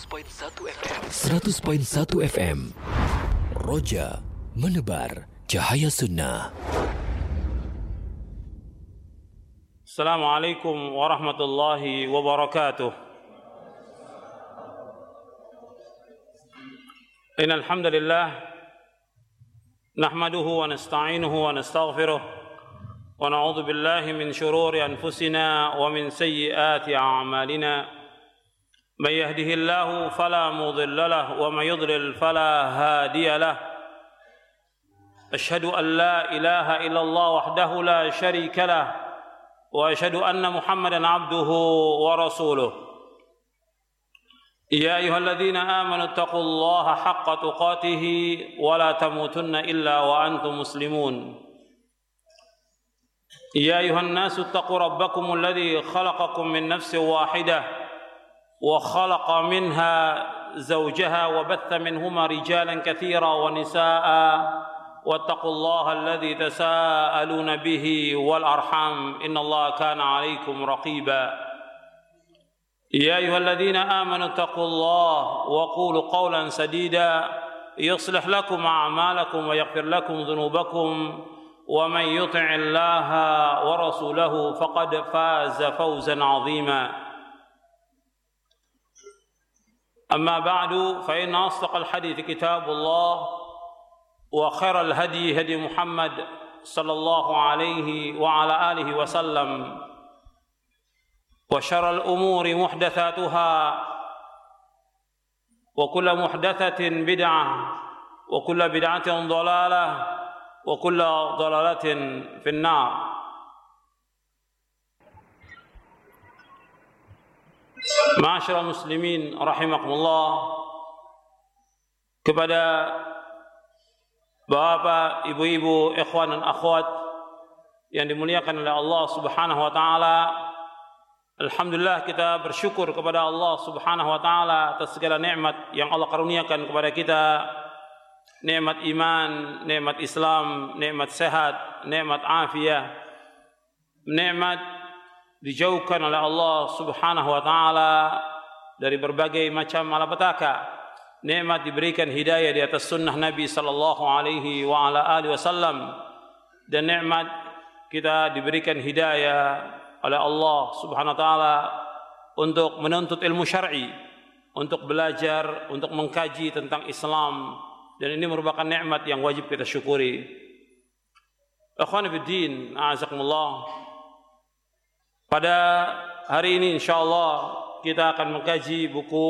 100.1 FM. 100.1 FM. Roja menebar cahaya sunnah. Assalamualaikum warahmatullahi wabarakatuh. Innal hamdalillah nahmaduhu wa nasta'inuhu wa nastaghfiruh wa na'udzu billahi min shururi anfusina wa min sayyiati a'malina. من يهده الله فلا مضل له ومن يضلل فلا هادي له أشهد أن لا إله إلا الله وحده لا شريك له وأشهد أن محمدا عبده ورسوله يا أيها الذين آمنوا اتقوا الله حق تقاته ولا تموتن إلا وأنتم مسلمون يا أيها الناس اتقوا ربكم الذي خلقكم من نفس واحدة وخلق منها زوجها وبث منهما رجالا كثيرا ونساء واتقوا الله الذي تساءلون به والأرحام إن الله كان عليكم رقيبا يا أيها الذين آمنوا اتقوا الله وقولوا قولا سديدا يصلح لكم أعمالكم ويغفر لكم ذنوبكم ومن يطع الله ورسوله فقد فاز فوزا عظيما أما بعد فإن أصدق الحديث كتاب الله وخير الهدي هدي محمد صلى الله عليه وعلى آله وسلم وشر الأمور محدثاتها وكل محدثة بدعة وكل بدعة ضلالة وكل ضلالة في النار. Ma'asyiral muslimin rahimakumullah, kepada bapak, ibu-ibu, ikhwan dan akhwat yang dimuliakan oleh Allah Subhanahu wa taala, alhamdulillah kita bersyukur kepada Allah Subhanahu wa taala atas segala nikmat yang Allah karuniakan kepada kita. Nikmat iman, nikmat Islam, nikmat sehat, nikmat afiah, nikmat dijauhkan oleh Allah Subhanahu wa taala dari berbagai macam malapetaka, nikmat diberikan hidayah di atas sunnah Nabi sallallahu alaihi wa ala alihi wasallam, dan nikmat kita diberikan hidayah oleh Allah Subhanahu wa taala untuk menuntut ilmu syar'i, untuk belajar, untuk mengkaji tentang Islam, dan ini merupakan nikmat yang wajib kita syukuri. Ikhwan fillah, a'azakumullah. Pada hari ini insyaallah kita akan mengkaji buku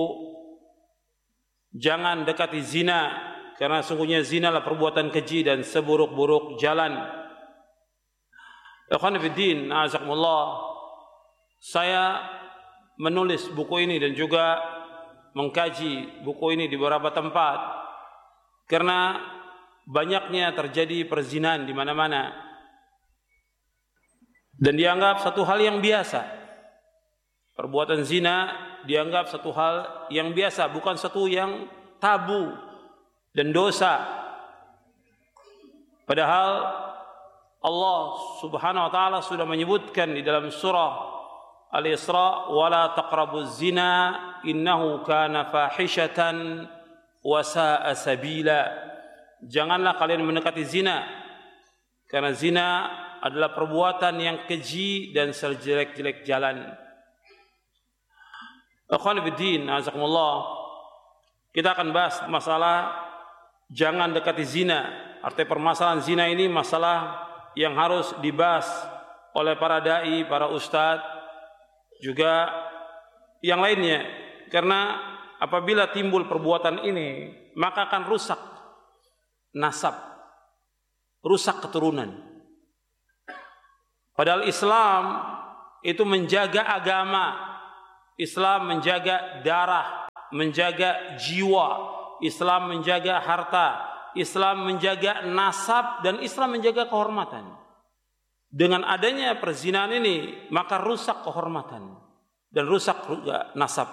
Jangan Dekati Zina, karena sungguhnya zina adalah perbuatan keji dan seburuk-buruk jalan. Ikhwan fillah, azakumullah, saya menulis buku ini dan juga mengkaji buku ini di beberapa tempat karena banyaknya terjadi perzinahan di mana-mana. Dan dianggap satu hal yang biasa. Perbuatan zina dianggap satu hal yang biasa, bukan satu yang tabu dan dosa. Padahal Allah Subhanahu wa taala sudah menyebutkan di dalam surah Al-Isra, "Wala taqrabuz zina innahu kana fahishatan wa sa'a sabila." Janganlah kalian mendekati zina, karena zina adalah perbuatan yang keji dan sejelek-jelek jalan. Ikhwan fillah, azakumullah, kita akan bahas masalah jangan dekati zina. Arti permasalahan zina ini masalah yang harus dibahas oleh para dai, para ustadz, juga yang lainnya. Karena apabila timbul perbuatan ini, maka akan rusak nasab, rusak keturunan. Padahal Islam itu menjaga agama, Islam menjaga darah, menjaga jiwa, Islam menjaga harta, Islam menjaga nasab, dan Islam menjaga kehormatan. Dengan adanya perzinahan ini, maka rusak kehormatan dan rusak juga nasab.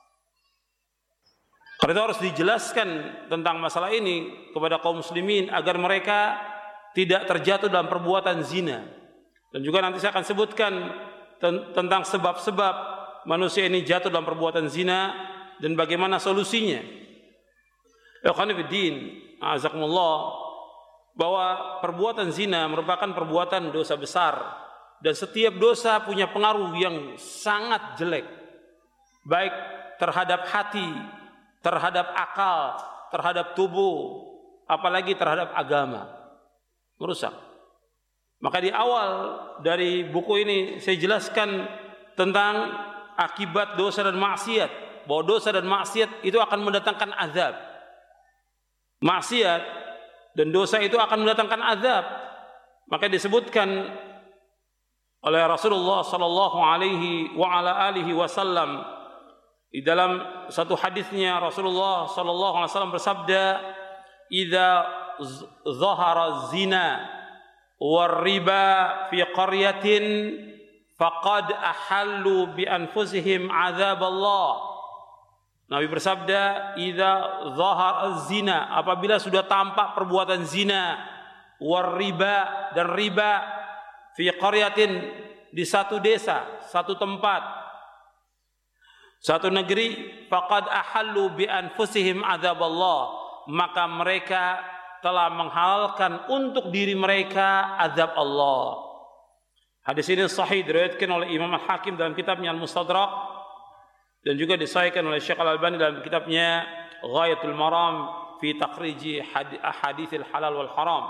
Karena itu harus dijelaskan tentang masalah ini kepada kaum muslimin agar mereka tidak terjatuh dalam perbuatan zina. Dan juga nanti saya akan sebutkan tentang sebab-sebab manusia ini jatuh dalam perbuatan zina, dan bagaimana solusinya. Ikhwan fillah, azakumullah, bahwa perbuatan zina merupakan perbuatan dosa besar dan setiap dosa punya pengaruh yang sangat jelek, baik terhadap hati, terhadap akal, terhadap tubuh, apalagi terhadap agama. Merusak. Maka di awal dari buku ini saya jelaskan tentang akibat dosa dan maksiat, bahwa dosa dan maksiat itu akan mendatangkan azab. Maksiat dan dosa itu akan mendatangkan azab. Maka disebutkan oleh Rasulullah sallallahu alaihi wa ala alihi wasallam di dalam satu hadisnya, Rasulullah sallallahu alaihi wasallam bersabda, "Idza zahara zina war riba fi qaryatin faqad ahallu bi anfusihim azab Allah." Nabi bersabda, "Idza zahara zina," apabila sudah tampak perbuatan zina, war riba dan riba, fi qaryatin, di satu desa, satu tempat, satu negeri, faqad ahallu bi anfusihim azab Allah, maka mereka telah menghalalkan untuk diri mereka azab Allah. Hadis ini sahih, diriwayatkan oleh Imam Al-Hakim dalam kitabnya Al-Mustadrak dan juga disahihkan oleh Syekh Al-Albani dalam kitabnya Ghayatul Maram fi takhriji ahaditsil halal wal haram.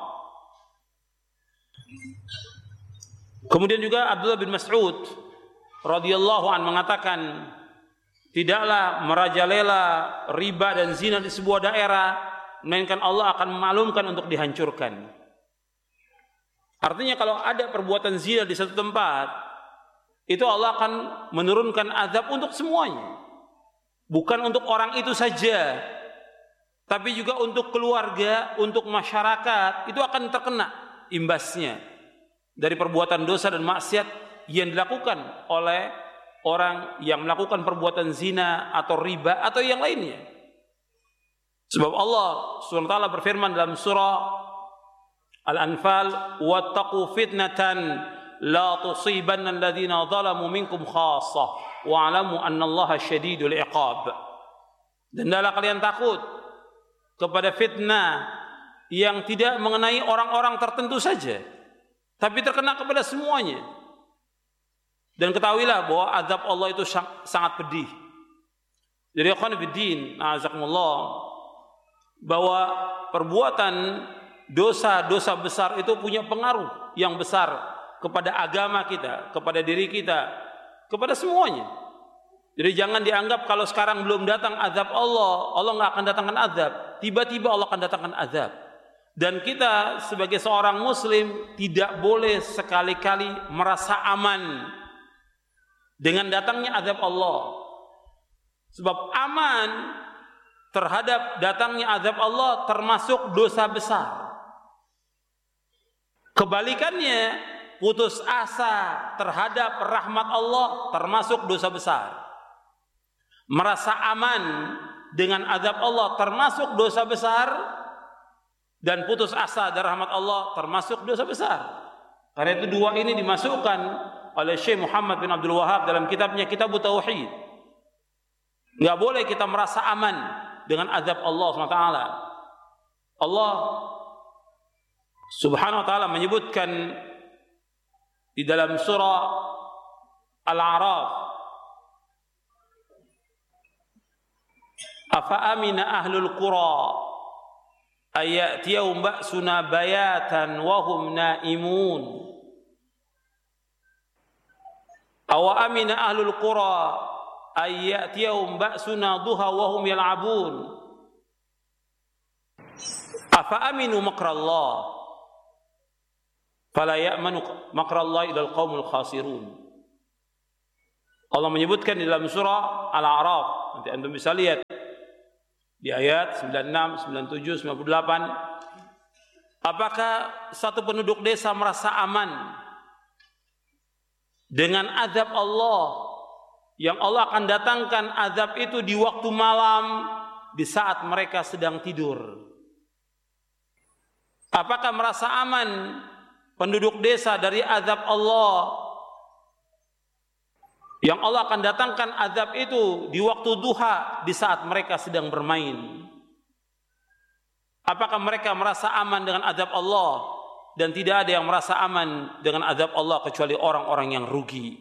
Kemudian juga Abdullah bin Mas'ud radhiyallahu an mengatakan, tidaklah merajalela riba dan zina di sebuah daerah, melainkan Allah akan memaklumkan untuk dihancurkan. Artinya kalau ada perbuatan zina di satu tempat, itu Allah akan menurunkan azab untuk semuanya. Bukan untuk orang itu saja, tapi juga untuk keluarga, untuk masyarakat, itu akan terkena imbasnya dari perbuatan dosa dan maksiat yang dilakukan oleh orang yang melakukan perbuatan zina atau riba atau yang lainnya. Sebab Allah SWT berfirman dalam surah Al-Anfal, "Wattaqu fitnatan la tusibanna alladhina zalamu minkum khassah wa'lamu annallaha syadidul iqab." Dan hendaklah kalian takut kepada fitnah yang tidak mengenai orang-orang tertentu saja, tapi terkena kepada semuanya. Dan ketahuilah bahwa azab Allah itu sangat pedih. Jadi ikhwan fillah, azakumullah, bahwa perbuatan dosa-dosa besar itu punya pengaruh yang besar kepada agama kita, kepada diri kita, kepada semuanya. Jadi jangan dianggap kalau sekarang belum datang azab Allah, Allah nggak akan datangkan azab. Tiba-tiba Allah akan datangkan azab. Dan kita sebagai seorang muslim tidak boleh sekali-kali merasa aman dengan datangnya azab Allah. Sebab aman terhadap datangnya azab Allah termasuk dosa besar. Kebalikannya, putus asa terhadap rahmat Allah termasuk dosa besar. Merasa aman dengan azab Allah termasuk dosa besar, dan putus asa dari rahmat Allah termasuk dosa besar. Karena itu dua ini dimasukkan oleh Syekh Muhammad bin Abdul Wahab dalam kitabnya Kitabut Tauhid. Enggak boleh kita merasa aman dengan azab Allah SWT. Allah Subhanahu wa taala menyebutkan di dalam surah Al-A'raf, "Afa amina ahlul qura ayatiyahum ba'suna bayatan wa hum naimun." Awa amina ahlul qura ayatiyahum ba'suna duha wa hum yal'abun. Afa aminu makrallah fala ya'manu makrallah illa al-qaumul khasirun. Allah menyebutkan di dalam surah Al-A'raf, nanti antum bisa lihat di ayat 96, 97, 98. Apakah satu penduduk desa merasa aman dengan azab Allah, yang Allah akan datangkan azab itu di waktu malam, di saat mereka sedang tidur? Apakah merasa aman penduduk desa dari azab Allah Yang Allah akan datangkan azab itu di waktu duha, di saat mereka sedang bermain. Apakah mereka merasa aman dengan azab Allah? Dan tidak ada yang merasa aman dengan azab Allah kecuali orang-orang yang rugi.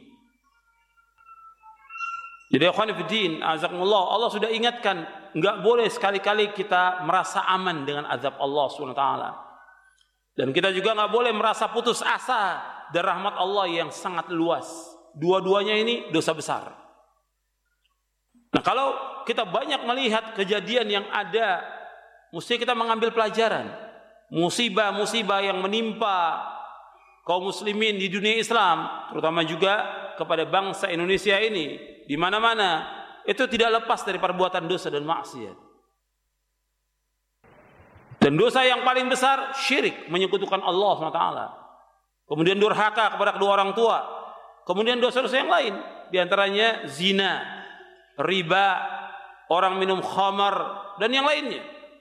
Jadi ikhwan fillah, azakumullah, Allah sudah ingatkan, enggak boleh sekali-kali kita merasa aman dengan azab Allah SWT. Dan kita juga enggak boleh merasa putus asa dari rahmat Allah yang sangat luas. Dua-duanya ini dosa besar. Nah, kalau kita banyak melihat kejadian yang ada, mesti kita mengambil pelajaran. Musibah-musibah yang menimpa kaum muslimin di dunia Islam, terutama juga kepada bangsa Indonesia ini, di mana-mana itu tidak lepas dari perbuatan dosa dan maksiat. Dan dosa yang paling besar syirik, menyekutukan Allah SWT. Kemudian durhaka kepada kedua orang tua. Kemudian dosa-dosa yang lain, di antaranya zina, riba, orang minum khamar, dan yang lainnya.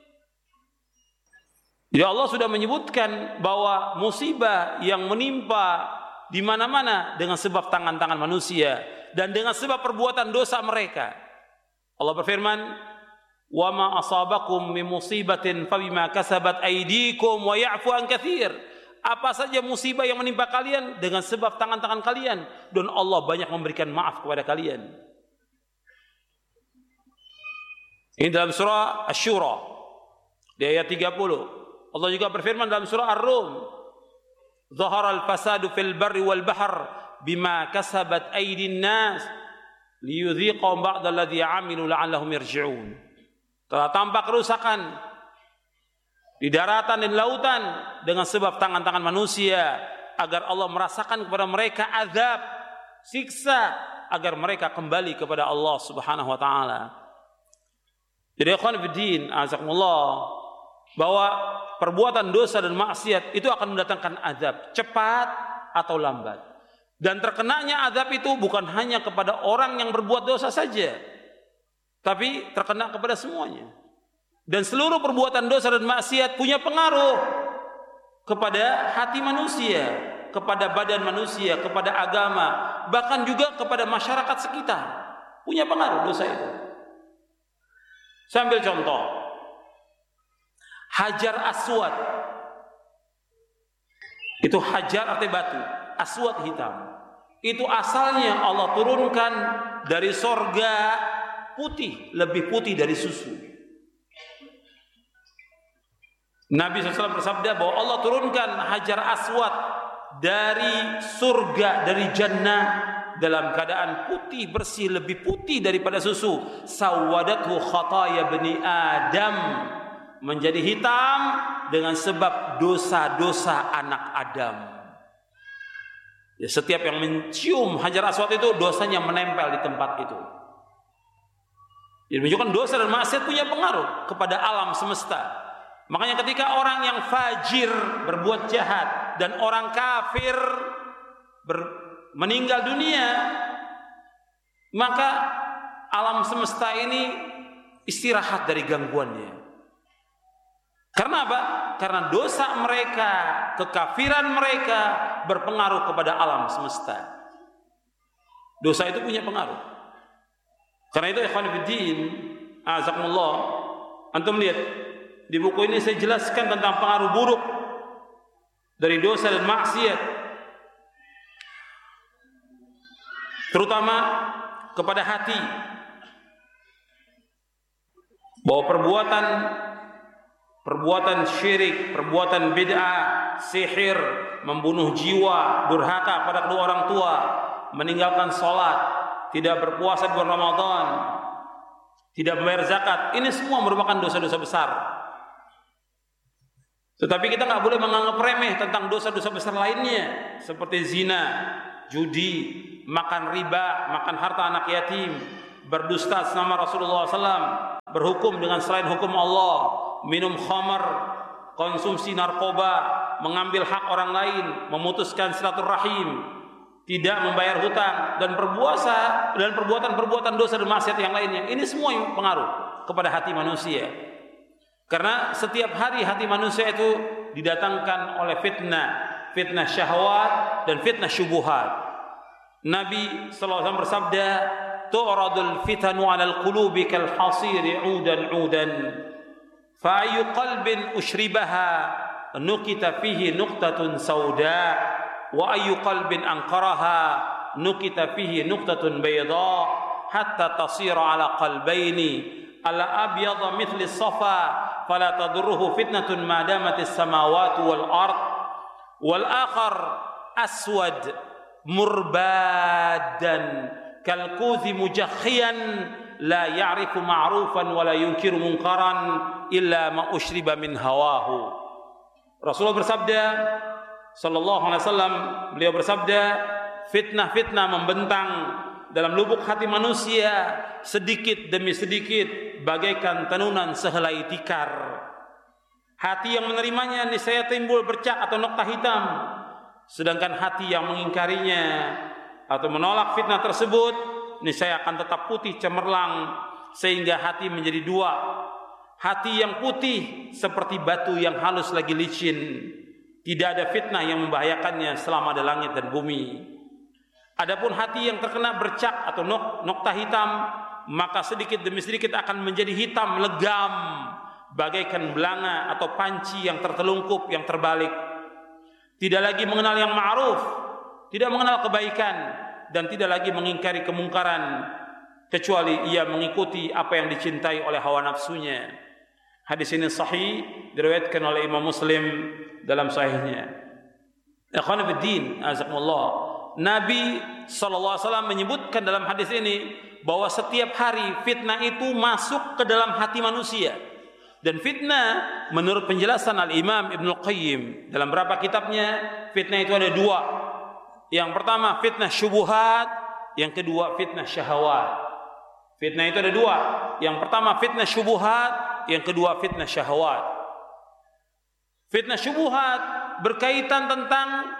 Jadi Allah sudah menyebutkan bahwa musibah yang menimpa di mana-mana dengan sebab tangan-tangan manusia dan dengan sebab perbuatan dosa mereka. Allah berfirman, "Wa ma asabakum min musibatin fabima kasabat aydikum wa ya'fu an katsir." Apa saja musibah yang menimpa kalian dengan sebab tangan-tangan kalian, dan Allah banyak memberikan maaf kepada kalian. Ini dalam surah Asy-Syura di ayat 30. Allah juga berfirman dalam surah Ar-Rum, "Dhahara al-fasadu fil barri wal bahr bima kasabat aydin nas liyudhiqahum ba'da alladhi 'amilu la'allahum yarji'un." Telah tampak kerusakan di daratan dan lautan dengan sebab tangan-tangan manusia, agar Allah merasakan kepada mereka azab, siksa, agar mereka kembali kepada Allah Subhanahu wa taala. Jadi ikhwan fillah, azakumullah, bahwa perbuatan dosa dan maksiat itu akan mendatangkan azab, cepat atau lambat. Dan terkenanya azab itu bukan hanya kepada orang yang berbuat dosa saja, tapi terkena kepada semuanya. Dan seluruh perbuatan dosa dan maksiat punya pengaruh kepada hati manusia, kepada badan manusia, kepada agama, bahkan juga kepada masyarakat sekitar. Punya pengaruh dosa itu. Saya ambil contoh. Hajar Aswad. Itu hajar arti batu, aswad hitam. Itu asalnya Allah turunkan dari sorga putih, lebih putih dari susu. Nabi SAW bersabda bahwa Allah turunkan hajar aswad dari surga, dari jannah, dalam keadaan putih bersih, lebih putih daripada susu. Sawadathu khataya bani Adam, menjadi hitam dengan sebab dosa-dosa anak Adam. Ya, setiap yang mencium hajar aswad itu dosanya menempel di tempat itu. Jadi menunjukkan dosa dan maksiat punya pengaruh kepada alam semesta. Makanya ketika orang yang fajir berbuat jahat dan orang kafir meninggal dunia, maka alam semesta ini istirahat dari gangguannya. Karena apa? Karena dosa mereka, kekafiran mereka berpengaruh kepada alam semesta. Dosa itu punya pengaruh. Karena itu ikhwan fillah, azakumullah, antum lihat di buku ini saya jelaskan tentang pengaruh buruk dari dosa dan maksiat, terutama kepada hati. Bahwa perbuatan syirik, perbuatan bid'ah, sihir, membunuh jiwa, durhaka pada kedua orang tua, meninggalkan sholat, tidak berpuasa di bulan Ramadan, tidak membayar zakat, ini semua merupakan dosa-dosa besar. Tetapi kita nggak boleh menganggap remeh tentang dosa-dosa besar lainnya, seperti zina, judi, makan riba, makan harta anak yatim, berdusta atas nama Rasulullah SAW, berhukum dengan selain hukum Allah, minum khamar, konsumsi narkoba, mengambil hak orang lain, memutuskan silaturahim, tidak membayar hutang, dan berpuasa, dan perbuatan-perbuatan dosa dan maksiat yang lainnya. Ini semua yang pengaruh kepada hati manusia. Karena setiap hari hati manusia itu didatangkan oleh fitnah syahwat dan fitnah syubuhat. Nabi sallallahu alaihi wasallam bersabda, "Tu'radul fitanu 'alal qulubi kal hasiri 'udan fa ayyu qalbin ushribaha nukita fihi nuqtatun sauda wa ayyu qalbin anqaraha nukita fihi nuqtatun bayda hatta tasira 'ala qalbaini ala abyadha mithli safa fala tadurruhu fitnatun ma damatis samawati wal ard wal akhar aswad murbadan kalkuzi mujakhiyan la ya'rifu ma'rufan wa la yunkiru munkaran illa ma ushriba min hawahu." Rasulullah bersabda sallallahu alaihi wasallam, beliau bersabda, fitnah-fitnah membentang dalam lubuk hati manusia sedikit demi sedikit bagaikan tenunan sehelai tikar. Hati yang menerimanya niscaya timbul bercak atau nokta hitam, sedangkan hati yang mengingkarinya atau menolak fitnah tersebut niscaya akan tetap putih cemerlang sehingga hati menjadi dua. Hati yang putih seperti batu yang halus lagi licin, tidak ada fitnah yang membahayakannya selama ada langit dan bumi. Adapun hati yang terkena bercak atau nokta hitam, maka sedikit demi sedikit akan menjadi hitam legam bagaikan belanga atau panci yang tertelungkup, yang terbalik. Tidak lagi mengenal yang ma'ruf, tidak mengenal kebaikan, dan tidak lagi mengingkari kemungkaran, kecuali ia mengikuti apa yang dicintai oleh hawa nafsunya. Hadis ini sahih, diriwayatkan oleh Imam Muslim dalam sahihnya. Ikhwan fiddin, azakumullah. Nabi SAW menyebutkan dalam hadis ini bahwa setiap hari fitnah itu masuk ke dalam hati manusia. Dan fitnah menurut penjelasan Al-Imam Ibnu Qayyim dalam beberapa kitabnya, fitnah itu ada dua. Yang pertama fitnah syubuhat, yang kedua fitnah syahwat. Fitnah itu ada dua. Yang pertama fitnah syubuhat, yang kedua fitnah syahwat. Fitnah syubuhat berkaitan tentang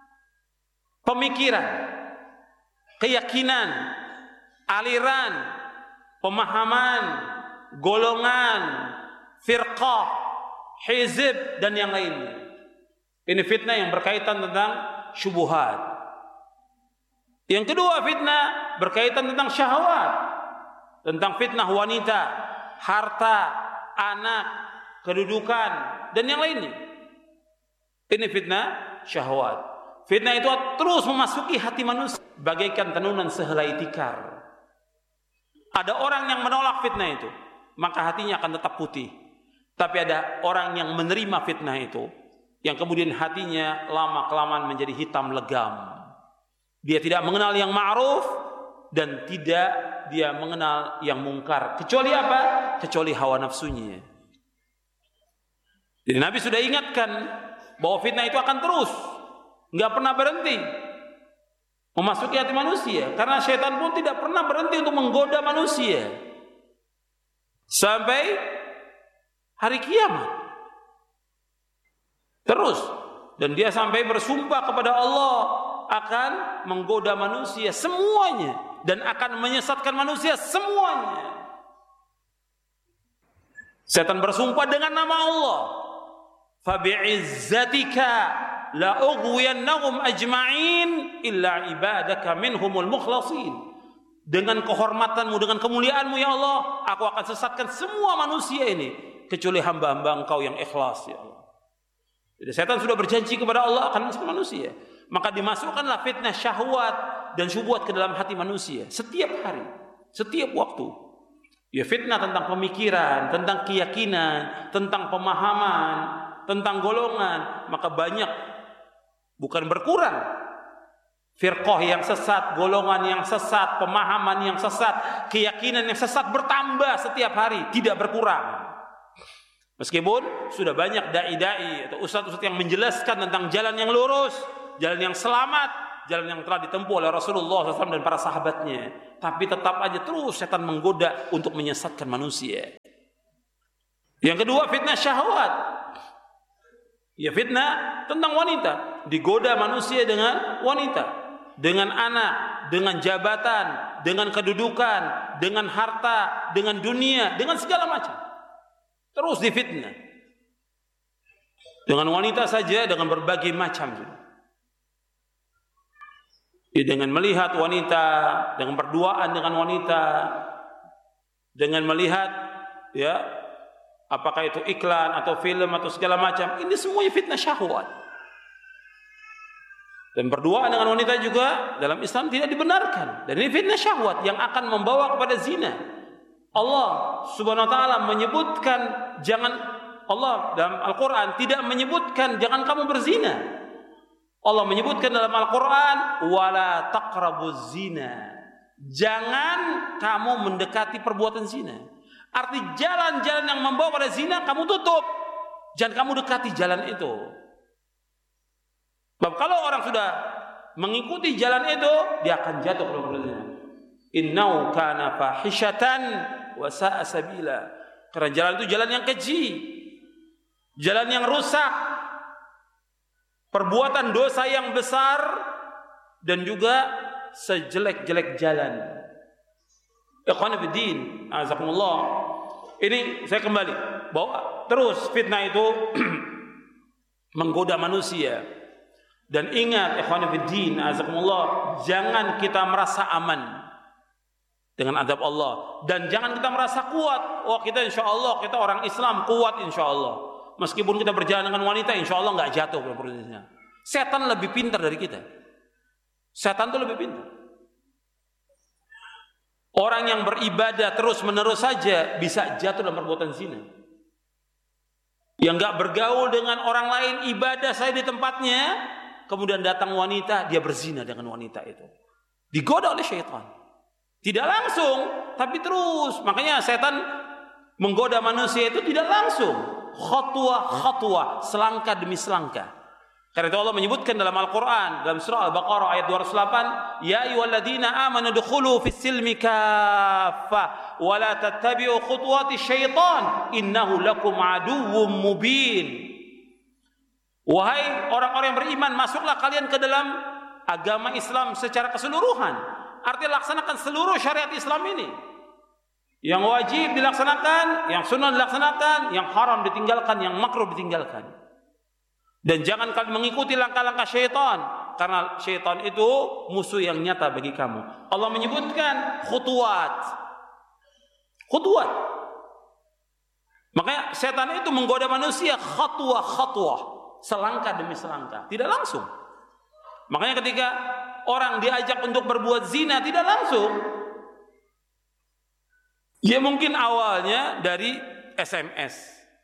pemikiran, keyakinan, aliran, pemahaman, golongan, firqah, hizib, dan yang lainnya. Ini fitnah yang berkaitan tentang syubuhat. Yang kedua fitnah berkaitan tentang syahwat, tentang fitnah wanita, harta, anak, kedudukan, dan yang lainnya. Ini fitnah syahwat. Fitnah itu terus memasuki hati manusia bagaikan tenunan sehelai tikar. Ada orang yang menolak fitnah itu, maka hatinya akan tetap putih. Tapi ada orang yang menerima fitnah itu, yang kemudian hatinya lama-kelamaan menjadi hitam legam. Dia tidak mengenal yang ma'ruf dan tidak dia mengenal yang mungkar. Kecuali apa? Kecuali hawa nafsunya. Jadi Nabi sudah ingatkan bahwa fitnah itu akan terus, nggak pernah berhenti memasuki hati manusia, karena syaitan pun tidak pernah berhenti untuk menggoda manusia sampai hari kiamat terus. Dan dia sampai bersumpah kepada Allah akan menggoda manusia semuanya dan akan menyesatkan manusia semuanya. Setan bersumpah dengan nama Allah, fabi'izzatika la ughwiyannahum ajma'in illa ibadaka minhumul mukhlasin. Dengan kehormatanmu, dengan kemuliaanmu ya Allah, aku akan sesatkan semua manusia ini kecuali hamba-hamba Engkau yang ikhlas ya Allah. Jadi setan sudah berjanji kepada Allah akan masuk manusia. Maka dimasukkanlah fitnah syahwat dan syubhat ke dalam hati manusia setiap hari, setiap waktu. Ya fitnah tentang pemikiran, tentang keyakinan, tentang pemahaman, tentang golongan, maka banyak, bukan berkurang, firqah yang sesat, golongan yang sesat, pemahaman yang sesat, keyakinan yang sesat bertambah setiap hari, tidak berkurang. Meskipun sudah banyak dai-dai atau ustadz-ustadz yang menjelaskan tentang jalan yang lurus, jalan yang selamat, jalan yang telah ditempuh oleh Rasulullah SAW dan para sahabatnya, tapi tetap aja terus setan menggoda untuk menyesatkan manusia. Yang kedua fitnah syahwat. Ya fitnah tentang wanita, digoda manusia dengan wanita, dengan anak, dengan jabatan, dengan kedudukan, dengan harta, dengan dunia, dengan segala macam. Terus difitnah. Dengan wanita saja, dengan berbagai macam. Ya, dengan melihat wanita, dengan berduaan dengan wanita, dengan melihat ya apakah itu iklan atau film atau segala macam, ini semuanya fitnah syahwat. Dan berduaan dengan wanita juga dalam Islam tidak dibenarkan, dan ini fitnah syahwat yang akan membawa kepada zina. Allah Subhanahu wa taala menyebutkan Allah dalam Al-Qur'an tidak menyebutkan jangan kamu berzina. Allah menyebutkan dalam Al-Quran, wala taqrabuz zina. Jangan kamu mendekati perbuatan zina. Arti jalan-jalan yang membawa pada zina kamu tutup. Jangan kamu dekati jalan itu. Sebab kalau orang sudah mengikuti jalan itu, dia akan jatuh ke dalam zina. Innahu kana fahishatan wa sa'a sabila. Karena jalan itu jalan yang keji, jalan yang rusak, perbuatan dosa yang besar, dan juga sejelek-jelek jalan. Ikhwan fiddin, azakumullah. Ini saya kembali bahwa terus fitnah itu menggoda manusia. Dan ingat ikhwan fiddin, azakumullah, jangan kita merasa aman dengan azab Allah, dan jangan kita merasa kuat. Oh, kita insyaallah kita orang Islam kuat insyaallah. Meskipun kita berjalan dengan wanita, insya Allah nggak jatuh ke prosesnya. Setan lebih pintar dari kita. Setan itu lebih pintar. Orang yang beribadah terus menerus saja bisa jatuh dalam perbuatan zina. Yang nggak bergaul dengan orang lain, ibadah saya di tempatnya, kemudian datang wanita, dia berzina dengan wanita itu. Digoda oleh syaitan. Tidak langsung, tapi terus. Makanya setan menggoda manusia itu tidak langsung. Khatwa, selangkah demi selangkah. Karena itu Allah menyebutkan dalam Al-Quran, dalam surah Al-Baqarah ayat 208, ya ayyuhalladzina amanu dukhulu fis silmi kaffah wa la tattabi'u khutuwati syaitan innahu lakum aduwwum mubin. Wahai orang-orang yang beriman, masuklah kalian ke dalam agama Islam secara keseluruhan. Artinya laksanakan seluruh syariat Islam ini. Yang wajib dilaksanakan, yang sunnah dilaksanakan, yang haram ditinggalkan, yang makruh ditinggalkan. Dan jangan kalian mengikuti langkah-langkah syaitan, karena syaitan itu musuh yang nyata bagi kamu. Allah menyebutkan khutuwat. Makanya setan itu menggoda manusia khatwa, selangkah demi selangkah, tidak langsung. Makanya ketika orang diajak untuk berbuat zina, tidak langsung. Ya mungkin awalnya dari SMS,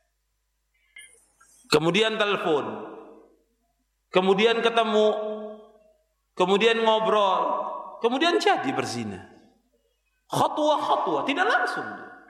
kemudian telepon, kemudian ketemu, kemudian ngobrol, kemudian jadi berzina. Khatwa, tidak langsung.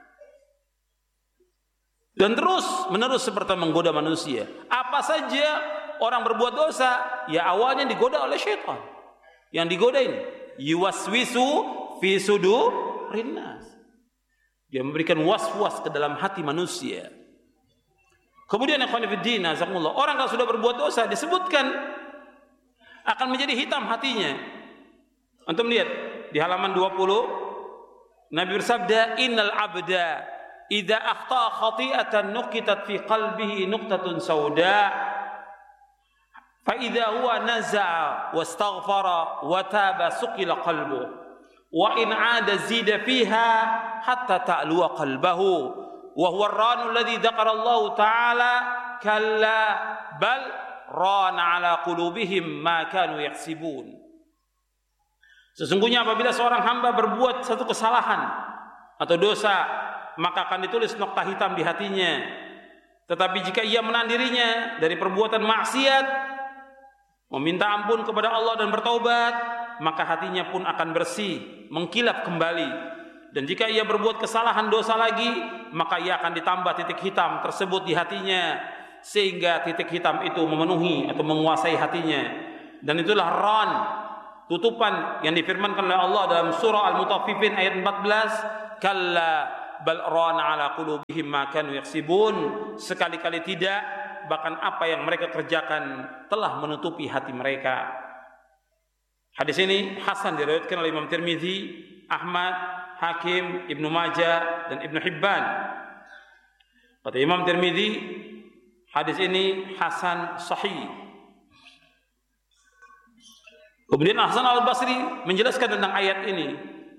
Dan terus menerus seperti menggoda manusia. Apa saja orang berbuat dosa, ya awalnya digoda oleh syaitan. Yang digoda ini, yuwaswisu fi sudurin nas. Dia memberikan was-was ke dalam hati manusia. Kemudian ikhwan fillah, jazakumullah, orang kalau sudah berbuat dosa disebutkan akan menjadi hitam hatinya. Antum lihat di halaman 20, Nabi bersabda, innal abda idza akhta'a khati'atan nuqitat fi qalbihi nuqtatun sauda fa idza huwa naza'a wastaghfara wa taba suqila qalbuhu wa in 'ada zida fiha hatta ta'luwa qalbahu wa huwa ar-ranu alladhi dzakara Allah ta'ala kalla bal rana 'ala qulubihim ma kanu yaksibun. Sesungguhnya apabila seorang hamba berbuat satu kesalahan atau dosa, maka akan ditulis nokta hitam di hatinya. Tetapi jika ia menahan dirinya dari perbuatan maksiat, meminta ampun kepada Allah dan bertaubat, maka hatinya pun akan bersih, mengkilap kembali. Dan jika ia berbuat kesalahan dosa lagi, maka ia akan ditambah titik hitam tersebut di hatinya, sehingga titik hitam itu memenuhi atau menguasai hatinya. Dan itulah ran, tutupan yang difirmankan oleh Allah dalam surah Al-Mutaffifin ayat 14, kalla bal rana ala qulubihim ma kanu yaksibun. Sekali-kali tidak, bahkan apa yang mereka kerjakan telah menutupi hati mereka. Hadis ini hasan, diriwayatkan oleh Imam Tirmizi, Ahmad, Hakim, Ibnu Majah dan Ibnu Hibban. Kata Imam Tirmizi, hadis ini hasan sahih. Kemudian Hasan al-Basri menjelaskan tentang ayat ini,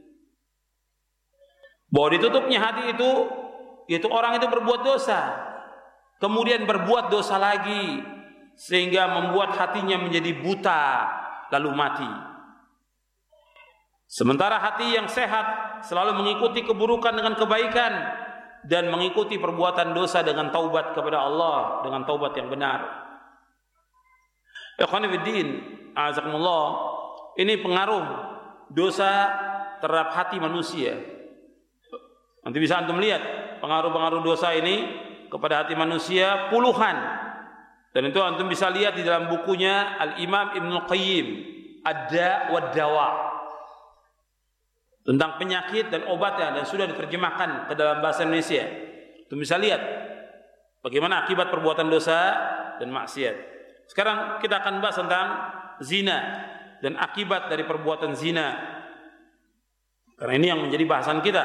bahwa ditutupnya hati itu, yaitu orang itu berbuat dosa, kemudian berbuat dosa lagi, sehingga membuat hatinya menjadi buta, lalu mati. Sementara hati yang sehat selalu mengikuti keburukan dengan kebaikan, dan mengikuti perbuatan dosa dengan taubat kepada Allah, dengan taubat yang benar. Ikhwani fiddin, a'azakumullah, ini pengaruh dosa terhadap hati manusia. Nanti bisa antum lihat pengaruh-pengaruh dosa ini kepada hati manusia puluhan. Dan itu antum bisa lihat di dalam bukunya Al-Imam Ibnul Qayyim, Ad-Da' wad Dawa, tentang penyakit dan obatnya, dan sudah diterjemahkan ke dalam bahasa Indonesia. Antum bisa lihat bagaimana akibat perbuatan dosa dan maksiat. Sekarang kita akan bahas tentang zina dan akibat dari perbuatan zina, karena ini yang menjadi bahasan kita.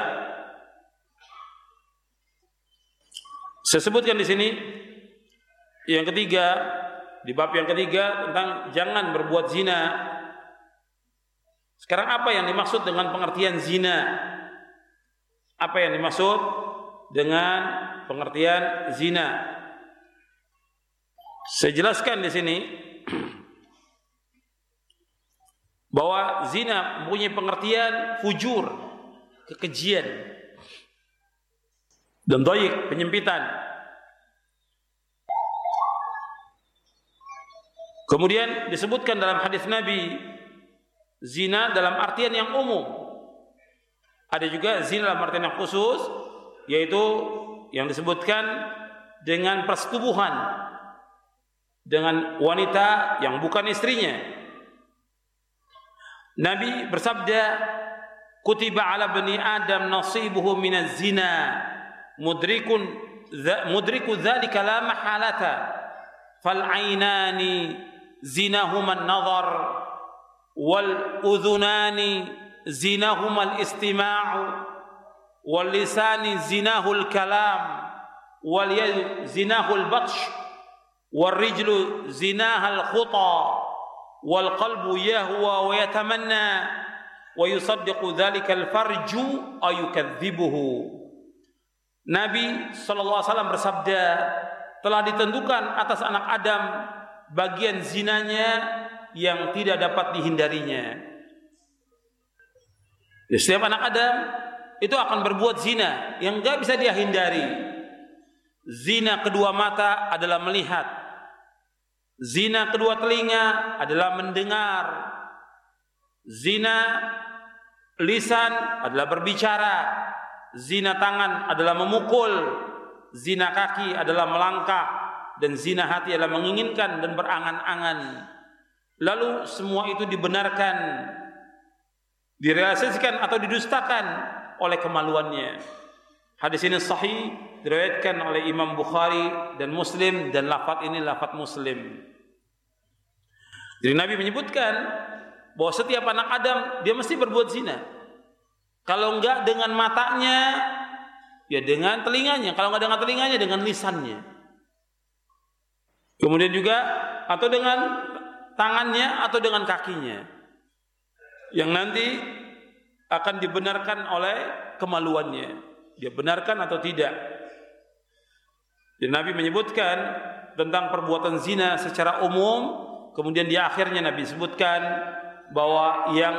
Saya sebutkan di sini yang ketiga, di bab yang ketiga tentang jangan berbuat zina. Sekarang apa yang dimaksud dengan pengertian zina? Apa yang dimaksud dengan pengertian zina? Saya jelaskan di sini bahwa zina mempunyai pengertian fujur, kekejian, dan dhaik, penyempitan. Kemudian disebutkan dalam hadis Nabi, zina dalam artian yang umum. Ada juga zina dalam artian yang khusus, yaitu yang disebutkan dengan persetubuhan dengan wanita yang bukan istrinya. Nabi bersabda, kutiba ala bani Adam nasibuhu minaz zina, mudriku dzalika la mahalata, fal ainani zinahuma an-nazar, wal udhunani zinahuma al-istima'u, wal lisani zinahu al-kalam, wal yad zinahu al-batsh, wal rijlu zinaha al-khuta, wal qalbu yahwa wa yatamanna, wa yusaddiqu dhalika al-farju aw yukadzibuhu. Nabi sallallahu alaihi wasallam bersabda, telah ditentukan atas anak Adam bagian zinanya yang tidak dapat dihindarinya. Setiap anak Adam itu akan berbuat zina yang enggak bisa dia hindari. Zina kedua mata adalah melihat. Zina kedua telinga adalah mendengar. Zina lisan adalah berbicara. Zina tangan adalah memukul. Zina kaki adalah melangkah. Dan zina hati adalah menginginkan dan berangan-angan. Lalu semua itu dibenarkan, direalisasikan atau didustakan oleh kemaluannya. Hadis ini sahih, diriwayatkan oleh Imam Bukhari dan Muslim, dan lafaz ini lafaz Muslim. Jadi Nabi menyebutkan bahwa setiap anak Adam dia mesti berbuat zina. Kalau enggak dengan matanya, ya dengan telinganya. Kalau enggak dengan telinganya, dengan lisannya. Kemudian juga atau dengan tangannya atau dengan kakinya, yang nanti akan dibenarkan oleh kemaluannya. Dia benarkan atau tidak. Dan Nabi menyebutkan tentang perbuatan zina secara umum. Kemudian di akhirnya Nabi sebutkan bahwa yang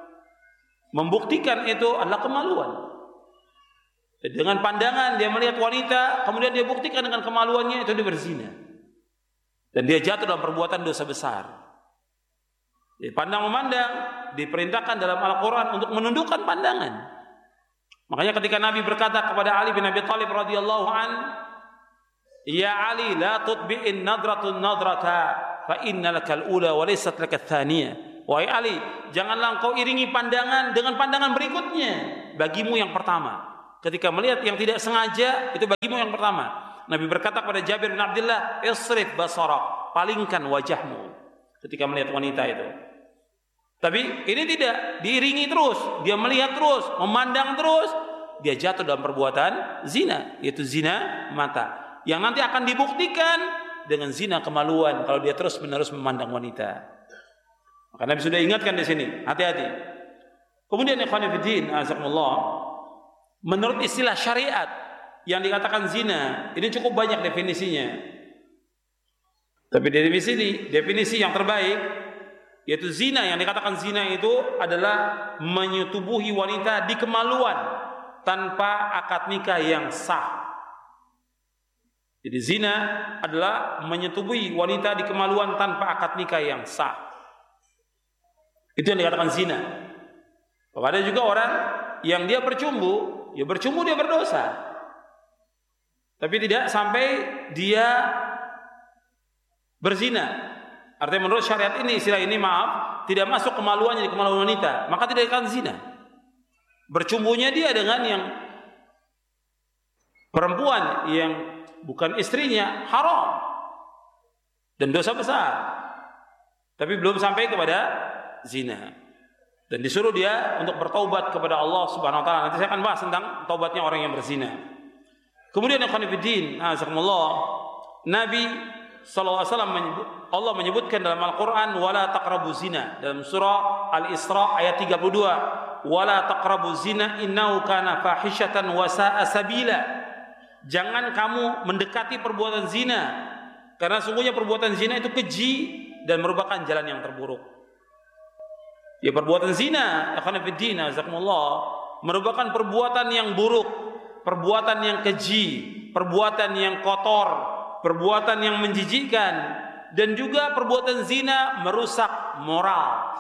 membuktikan itu adalah kemaluan. Dengan pandangan dia melihat wanita, kemudian dia buktikan dengan kemaluannya, itu dia berzina. Dan dia jatuh dalam perbuatan dosa besar. Pandang memandang diperintahkan dalam Al-Quran untuk menundukkan pandangan. Makanya ketika Nabi berkata kepada Ali bin Abi Thalib radhiyallahu an, ya Ali, la tutbi'in nadratun nadrata, fa inna lakal ula wa laysat lakat thaniyah. Wahai Ali, janganlah engkau iringi pandangan dengan pandangan berikutnya. Bagimu yang pertama. Ketika melihat yang tidak sengaja, itu bagimu yang pertama. Nabi berkata kepada Jabir bin Abdullah, isrif basarak, palingkan wajahmu ketika melihat wanita itu. Tapi ini tidak, diiringi terus, dia melihat terus, memandang terus, dia jatuh dalam perbuatan zina, yaitu zina mata, yang nanti akan dibuktikan dengan zina kemaluan kalau dia terus-menerus memandang wanita. Maka Nabi sudah ingatkan di sini, hati-hati. Kemudian ikhwan fillah, azakumullah, menurut istilah syariat yang dikatakan zina, ini cukup banyak definisinya. Tapi definisi yang terbaik, yaitu zina, yang dikatakan zina itu adalah menyetubuhi wanita di kemaluan tanpa akad nikah yang sah. Jadi zina adalah menyetubuhi wanita di kemaluan tanpa akad nikah yang sah. Itu yang dikatakan zina. Ada juga orang yang dia bercumbu dia berdosa. Tapi tidak sampai dia berzina. Artinya menurut syariat ini, istilah ini tidak masuk kemaluannya di kemaluan wanita, maka tidak akan zina. Bercumbunya dia dengan yang perempuan yang bukan istrinya haram dan dosa besar. Tapi belum sampai kepada zina. Dan disuruh dia untuk bertaubat kepada Allah Subhanahu wa taala. Nanti saya akan bahas tentang taubatnya orang yang berzina. Kemudian ikhwan fillah, azakumullah, Nabi sallallahu alaihi wasallam Allah menyebutkan dalam Al-Qur'an wala taqrabu zina, dalam surah Al-Isra ayat 32, wala taqrabu zina innahu kana fahisyatan wa sa'a sabila. Jangan kamu mendekati perbuatan zina, karena sungguhnya perbuatan zina itu keji dan merupakan jalan yang terburuk. Ya, perbuatan zina, ikhwan fillah, azakumullah, merupakan perbuatan yang buruk, perbuatan yang keji, perbuatan yang kotor, perbuatan yang menjijikkan, dan juga perbuatan zina merusak moral.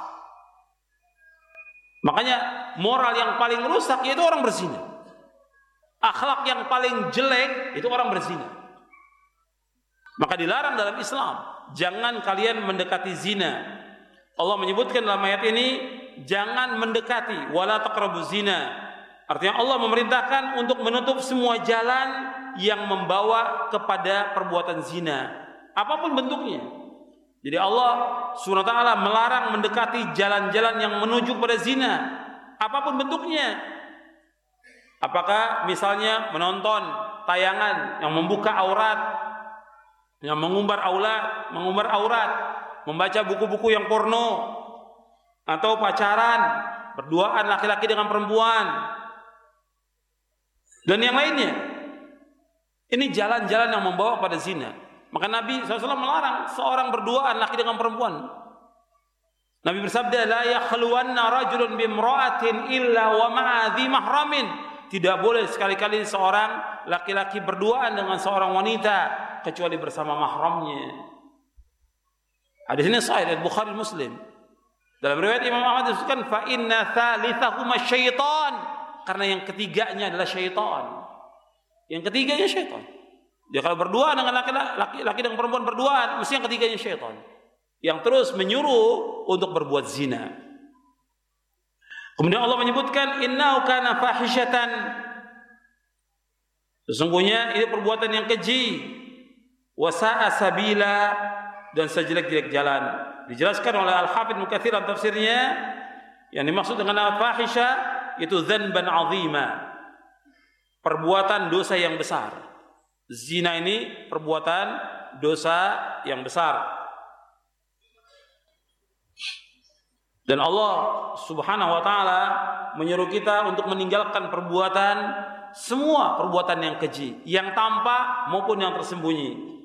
Makanya moral yang paling rusak yaitu orang berzina. Akhlak yang paling jelek itu orang berzina. Maka dilarang dalam Islam, jangan kalian mendekati zina. Allah menyebutkan dalam ayat ini, jangan mendekati, wala taqrabuz zina. Artinya Allah memerintahkan untuk menutup semua jalan yang membawa kepada perbuatan zina, apapun bentuknya. Jadi Allah Subhanahu wa taala melarang mendekati jalan-jalan yang menuju pada zina, apapun bentuknya. Apakah misalnya menonton tayangan yang membuka aurat, yang mengumbar aurat, membaca buku-buku yang porno, atau pacaran, berduaan laki-laki dengan perempuan, dan yang lainnya. Ini jalan-jalan yang membawa pada zina. Maka Nabi SAW melarang seorang berduaan laki dengan perempuan. Nabi bersabda, la yakhluwanna rajulun bimra'atin illa wa ma'a dhi mahramin. Tidak boleh sekali-kali seorang laki-laki berduaan dengan seorang wanita kecuali bersama mahramnya. Hadis ini sahih dari Bukhari Muslim. Dalam riwayat Imam Ahmad disebutkan fa inna tsalitsahuma syaitan, karena yang ketiganya adalah syaitan. Yang ketiganya syaitan. Dia kalau berdua dengan laki dengan perempuan berduaan, mesti yang ketiganya syaitan, yang terus menyuruh untuk berbuat zina. Kemudian Allah menyebutkan innahu kana fahisyatan, sesungguhnya ini perbuatan yang keji, wa sa'a sabila, dan sejelek-jelek jalan. Dijelaskan oleh Al-Hafidz Ibnu Katsir dalam tafsirnya, yang dimaksud dengan fahisya itu dzanban 'azima, perbuatan dosa yang besar. Zina ini perbuatan dosa yang besar. Dan Allah Subhanahu wa taala menyuruh kita untuk meninggalkan semua perbuatan yang keji, yang tampak maupun yang tersembunyi.